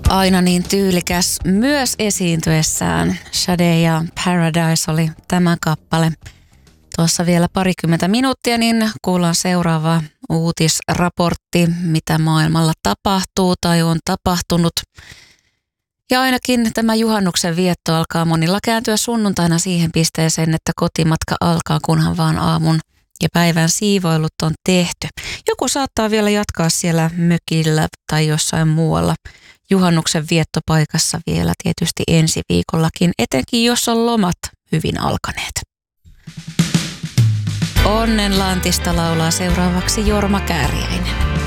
Aina niin tyylikäs myös esiintyessään. Sade ja Paradise oli tämä kappale. Tuossa vielä parikymmentä minuuttia, niin kuullaan seuraava uutisraportti, mitä maailmalla tapahtuu tai on tapahtunut. Ja ainakin tämä juhannuksen vietto alkaa monilla kääntyä sunnuntaina siihen pisteeseen, että kotimatka alkaa, kunhan vaan aamun ja päivän siivoilut on tehty. Joku saattaa vielä jatkaa siellä mökillä tai jossain muualla juhannuksen viettopaikassa vielä tietysti ensi viikollakin, etenkin jos on lomat hyvin alkaneet. Onnenlantista laulaa seuraavaksi Jorma Kääriäinen.